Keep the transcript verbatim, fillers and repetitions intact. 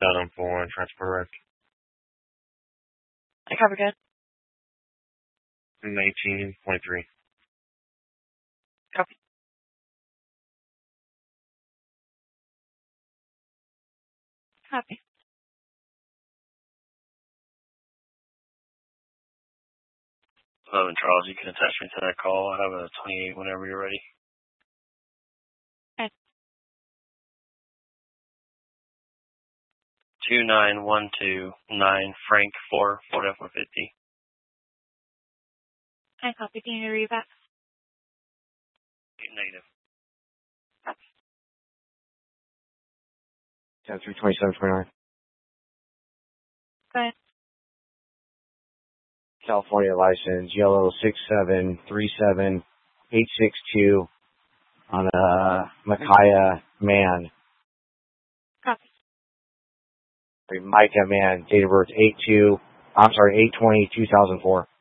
Seven four one transport wreck. I cover good. Nineteen point three. Copy. Copy. Eleven Charles, you can attach me to that call. I have a twenty-eight whenever you're ready. Okay. Two nine one two nine Frank four Ford F one fifty. I copy. Can you read back? Negative. Copy. Ten three twenty seven twenty nine. Go ahead. California license, yellow six seven three seven eight six two on a Micaiah man. Copy. Micah man, date of birth eight two. I'm sorry, eight twenty two thousand four.